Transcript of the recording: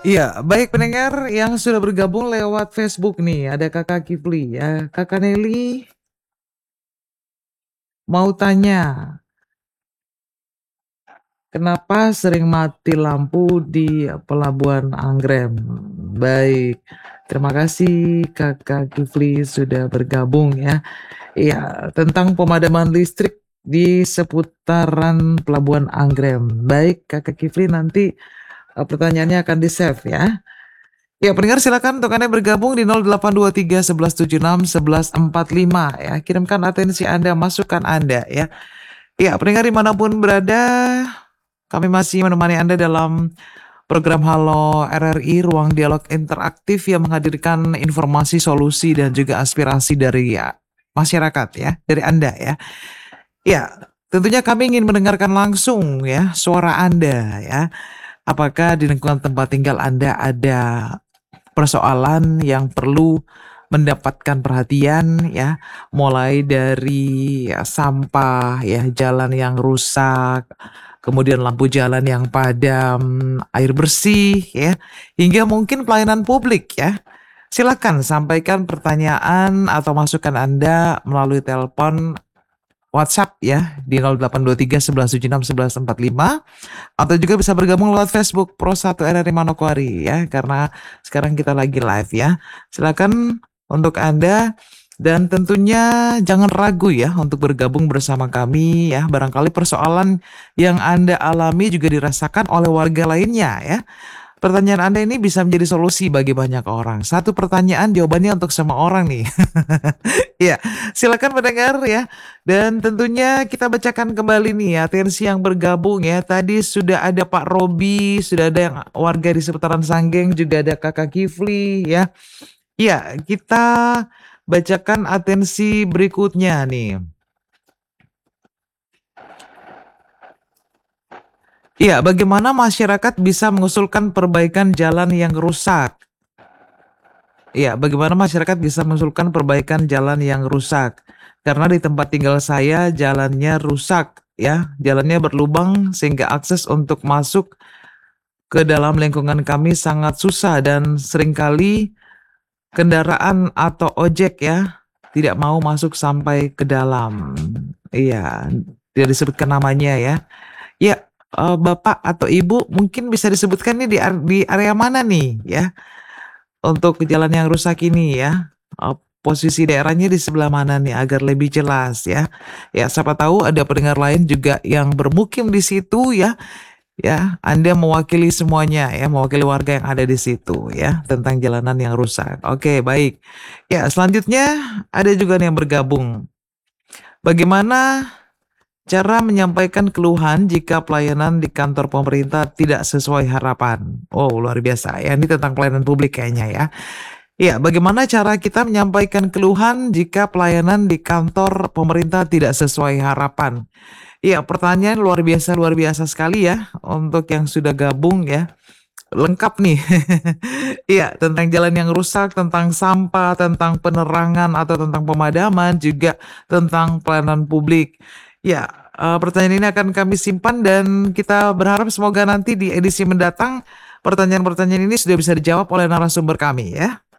Iya, baik pendengar yang sudah bergabung lewat Facebook nih, ada Kakak Kifli ya. Kakak Nelly mau tanya, kenapa sering mati lampu di Pelabuhan Angrem? Baik, terima kasih Kakak Kifli sudah bergabung ya. Iya, tentang pemadaman listrik di seputaran Pelabuhan Angrem. Baik, Kakak Kifli nanti pertanyaannya akan di-save ya. Ya, pendengar silakan untuk Anda bergabung di 0823 1176 1145 ya. Kirimkan atensi Anda, masukan Anda ya. Ya, pendengar dimanapun berada, kami masih menemani Anda dalam program Halo RRI, Ruang Dialog Interaktif yang menghadirkan informasi, solusi, dan juga aspirasi dari ya, masyarakat ya, dari Anda ya. Ya, tentunya kami ingin mendengarkan langsung ya suara Anda ya. Apakah di lingkungan tempat tinggal Anda ada persoalan yang perlu mendapatkan perhatian ya, mulai dari ya, sampah ya, jalan yang rusak, kemudian lampu jalan yang padam, air bersih ya, hingga mungkin pelayanan publik ya. Silakan sampaikan pertanyaan atau masukan Anda melalui telepon WhatsApp ya di 0823 1176 1145 atau juga bisa bergabung lewat Facebook Pro 1 RRI Manokwari ya, karena sekarang kita lagi live ya. Silakan untuk Anda dan tentunya jangan ragu ya untuk bergabung bersama kami ya. Barangkali persoalan yang Anda alami juga dirasakan oleh warga lainnya ya. Pertanyaan Anda ini bisa menjadi solusi bagi banyak orang. Satu pertanyaan jawabannya untuk semua orang nih. Iya, silakan mendengar ya. Dan tentunya kita bacakan kembali nih ya, atensi yang bergabung ya. Tadi sudah ada Pak Robi, sudah ada yang warga di seputaran Sanggeng, juga ada Kakak Kifli ya. Iya, kita bacakan atensi berikutnya nih. Iya, bagaimana masyarakat bisa mengusulkan perbaikan jalan yang rusak? Iya, bagaimana masyarakat bisa mengusulkan perbaikan jalan yang rusak? Karena di tempat tinggal saya jalannya rusak, ya, jalannya berlubang sehingga akses untuk masuk ke dalam lingkungan kami sangat susah dan seringkali kendaraan atau ojek ya tidak mau masuk sampai ke dalam. Iya, tidak disebutkan namanya ya. Ya, Bapak atau Ibu mungkin bisa disebutkan nih di area mana nih ya? Untuk jalan yang rusak ini ya, posisi daerahnya di sebelah mana nih agar lebih jelas ya. Ya, siapa tahu ada pendengar lain juga yang bermukim di situ ya. Ya, Anda mewakili semuanya ya, mewakili warga yang ada di situ ya, tentang jalanan yang rusak. Oke, baik. Ya, selanjutnya ada juga nih yang bergabung. Bagaimana cara menyampaikan keluhan jika pelayanan di kantor pemerintah tidak sesuai harapan? Oh, luar biasa ya. Ini tentang pelayanan publik kayaknya ya. Iya, bagaimana cara kita menyampaikan keluhan jika pelayanan di kantor pemerintah tidak sesuai harapan? Iya, pertanyaan luar biasa sekali ya untuk yang sudah gabung ya. Lengkap nih. Iya, tentang jalan yang rusak, tentang sampah, tentang penerangan atau tentang pemadaman, juga tentang pelayanan publik. Ya, pertanyaan ini akan kami simpan dan kita berharap semoga nanti di edisi mendatang pertanyaan-pertanyaan ini sudah bisa dijawab oleh narasumber kami ya.